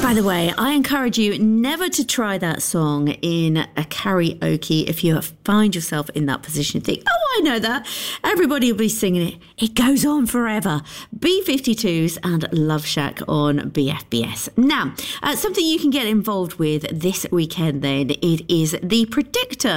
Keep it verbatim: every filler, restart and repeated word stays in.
By the way, I encourage you never to try that song in a karaoke if you find yourself in that position. Think, oh, I know that. Everybody will be singing it. It goes on forever. B fifty-twos and Love Shack on B F B S. Now, uh, something you can get involved with this weekend then, it is the Predictor